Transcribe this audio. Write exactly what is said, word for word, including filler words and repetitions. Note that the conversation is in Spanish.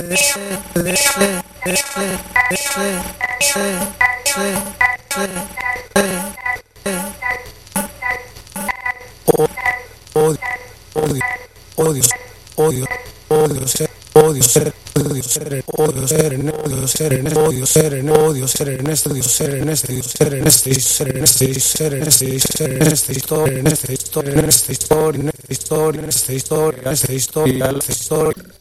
odio, odio, odio ser, odio ser, odio ser, odio ser, odio ser, odio ser, odio ser en este, odio ser en este, odio ser en este, ser en este, ser en este, ser en esta historia, en esta historia, en esta historia, en esta historia, en esta historia, en esta historia, en esta historia.